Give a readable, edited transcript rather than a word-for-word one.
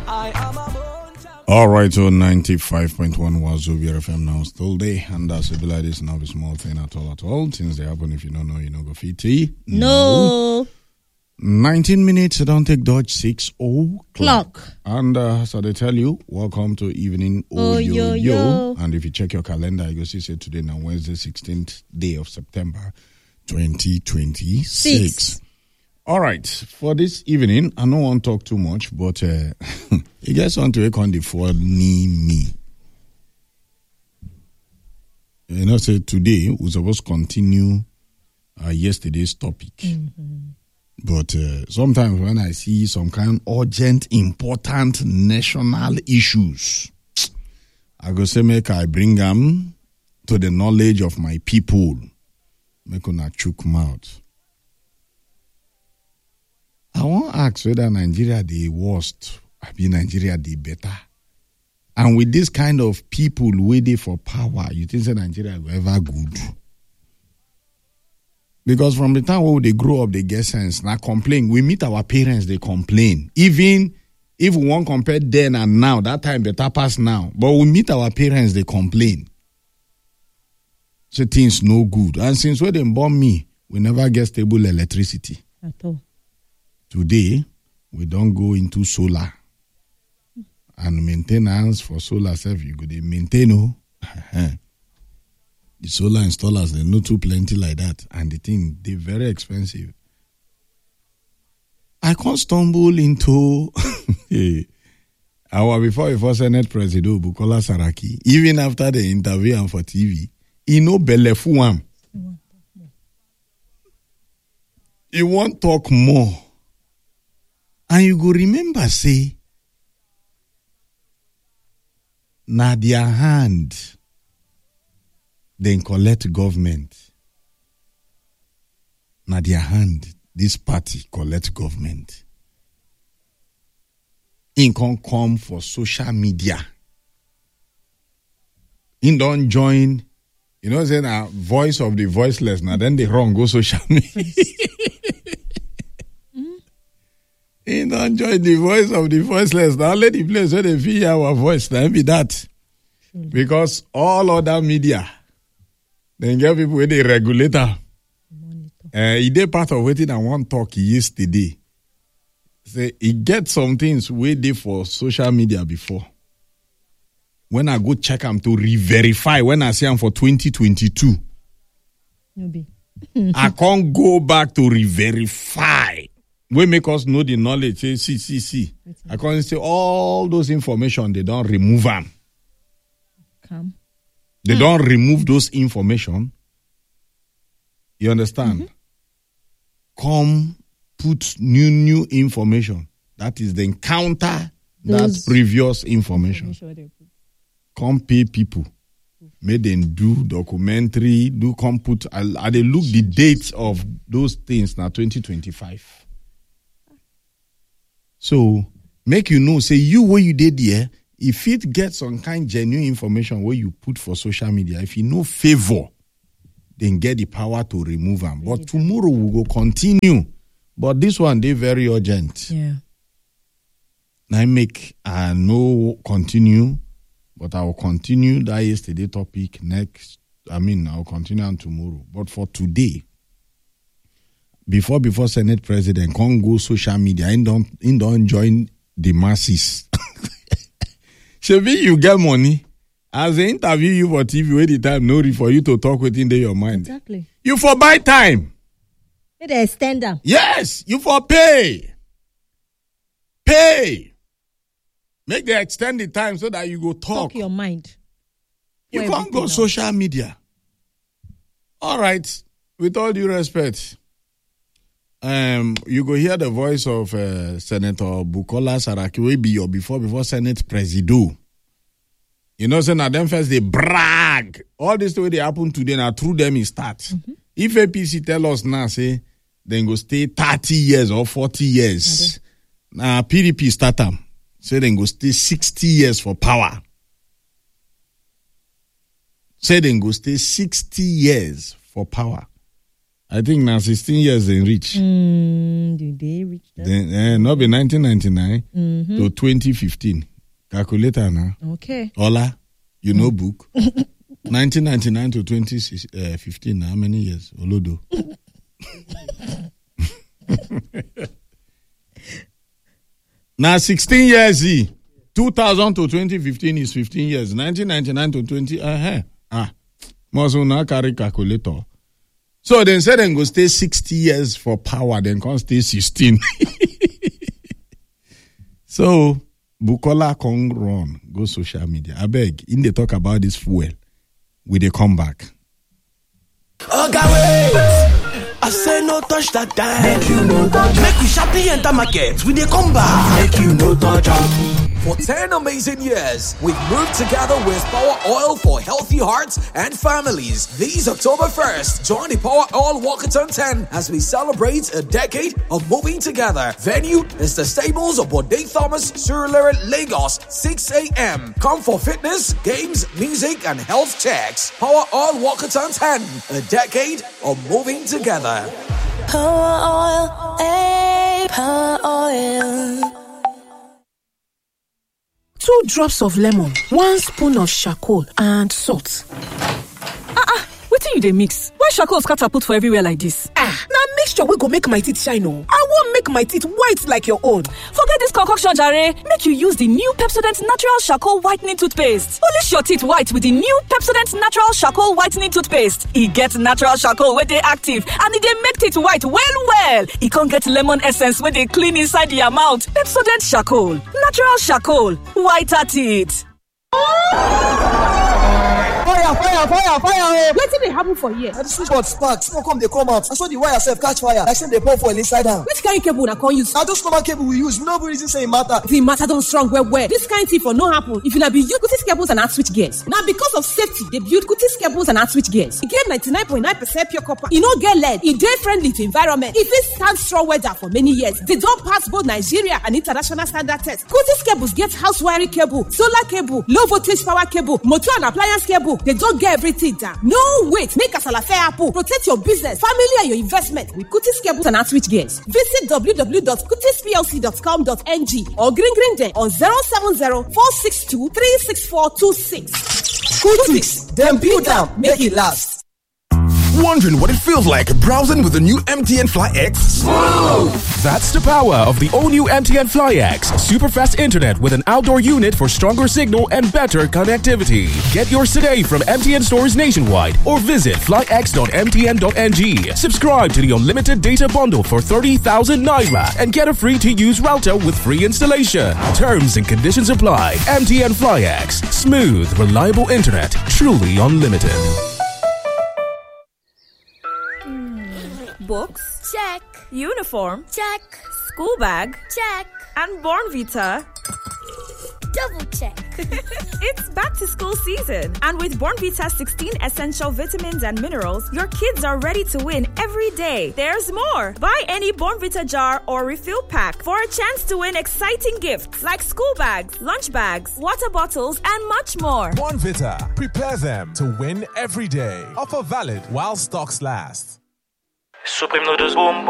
All right, so 95.1 Wazobia FM now still there, and that's a like this now a small thing at all. Things they happen if you don't know, you know, go fit. No. 19 minutes, don't take dodge 6 o'clock. And so they tell you, welcome to evening yo. And if you check your calendar, you see today now Wednesday, 16th day of September, 2026. All right, for this evening, I don't want to talk too much, but you guys want to work on the funny me. You know, say today we're supposed to continue yesterday's topic. Mm-hmm. But sometimes when I see some kind of urgent, important national issues, I go say, make I bring them to the knowledge of my people. Make una chook mouth. I want to ask whether Nigeria the worst, I mean Nigeria the better. And with this kind of people waiting for power, you think that Nigeria will ever good? Because from the time when they grow up, they get sense. Now complain. We meet our parents, they complain. Even if we want to compare then and now, that time better pass now. But we meet our parents, they complain. So things no good. And since when they born me, we never get stable electricity. At all. Today, we don't go into solar. And maintenance for solar self, you go to maintain. The solar installers, they're not too plenty like that. And the thing, they're very expensive. I can't stumble into our before Senate President Bukola Saraki, even after the interview and for TV, he no belefuam. He won't talk more. And you go remember, say, na their hand, then collect government. Na their hand, this party collect government. In can come for social media. In don't join, you know, saying a voice of the voiceless. Now then they wrong go social media. He don't join the voice of the voiceless. Now let the place where they feel our voice. Now be that. Because all other media, then get people with the regulator. He did part of what I want to talk yesterday. Say he get some things we did for social media before. When I go check them to re-verify, when I see them for 2022, I can't go back to re-verify. We make us know the knowledge. Say, see. I can't say all those information, they don't remove them. They don't remove those information. You understand? Mm-hmm. Come put new information. That is then counter that previous information. Come pay people. Make them do documentary, come put, they look the dates of those things now 2025. So, make you know, say you what you did there, if it gets some kind genuine information where you put for social media, if you know favor, then get the power to remove them. But tomorrow we will continue. But this one, they very urgent. Yeah. Now I make no continue, but I will continue that yesterday topic next. I'll continue on tomorrow. But for today, before Senate President can't go social media, he don't join the masses. Shebi, you get money. As they interview you for TV, wait the time no for you to talk within your mind. Exactly. You for buy time. They extend them. Yes, you for pay. Pay. Make they extend the time so that you go talk. Talk your mind. You can't go social media. All right. With all due respect, you go hear the voice of Senator Bukola Saraki, will be your before Senate Presido. You know, so now them first they brag. All this way they happen today, now through them it starts. Mm-hmm. If APC tell us now, say, then go stay 30 years or 40 years. Now PDP start them. Say then go stay 60 years for power. Say then go stay 60 years for power. I think now 16 years they reach. Did they reach that? Then, not be 1999 to 2015. Calculator now. Okay. Ola, you know book. 1999 to 2015. How many years? Olodo. Now 16 years. 2000 to 2015 is 15 years. 1999 to 20. Must not carry calculator. So then say then go stay 60 years for power, then can't stay 16. So Bukola can run, go social media. I beg, in they talk about this fuel, we they come back. Okay, wait. I say no touch that time. Make you no touch. Make we sharply enter market. We they come back. Make you no touch. For 10 amazing years, we've moved together with Power Oil for healthy hearts and families. This October 1st, join the Power Oil Walkathon 10 as we celebrate a decade of moving together. Venue is the stables of Bode Thomas, Surulere, Lagos, 6 a.m. Come for fitness, games, music, and health checks. Power Oil Walkathon 10, a decade of moving together. Power Oil, hey, Power Oil. 2 drops of lemon, 1 spoon of charcoal, and salt. Wetin you dey mix? Why charcoal scatter put for everywhere like this? Na mixture wey go make my teeth shine o. I wan make my teeth white like your own. Forget this concoction jare. Make you use the new Pepsodent Natural Charcoal Whitening Toothpaste. Polish your teeth white with the new Pepsodent Natural Charcoal Whitening Toothpaste. E get natural charcoal wey dey active and e dey make teeth white well. E con get lemon essence wey dey clean inside the mouth. Pepsodent Charcoal. Natural charcoal. Whiter teeth. Fire! Wetin dey happen for here? Na the switch board spark, smoke come dey come out. I saw the wire sef catch fire. Like say dey pour fuel inside am. Which kind cable una come use? Na just normal cable we use. We no be reason say e matter. The matter don strong well. This kind thing for no happen if una be use Kutis cables and hard switch gears. Na because of safety, they build Kutis cables and hard switch gears. E get 99.9% pure copper. E no get lead. E dey friendly to environment. E fit stand strong weather for many years. They don pass both Nigeria and international standard tests. Kutis cables get house wiring cable, solar cable, low voltage power cable, motor and appliance cable. They don get everything down. No wait, make Kasala fair apple. Protect your business, family, and your investment with Kutis cables and hard switch gears. Visit www.kutisplc.com.ng or green them on 070-462-36426. Kutis, them build am, make it last. Wondering what it feels like browsing with the new MTN Fly X? Smooth! That's the power of the all-new MTN Fly X. Super fast internet with an outdoor unit for stronger signal and better connectivity. Get yours today from MTN stores nationwide or visit flyx.mtn.ng. Subscribe to the unlimited data bundle for 30,000 Naira and get a free-to-use router with free installation. Terms and conditions apply. MTN Fly X. Smooth, reliable internet. Truly unlimited. Books? Check. Uniform? Check. School bag? Check. And Bornvita? Double check. It's back to school season. And with Bornvita's 16 essential vitamins and minerals, your kids are ready to win every day. There's more. Buy any Bornvita jar or refill pack for a chance to win exciting gifts like school bags, lunch bags, water bottles, and much more. Bornvita. Prepare them to win every day. Offer valid while stocks last. Supreme Noodles Boom.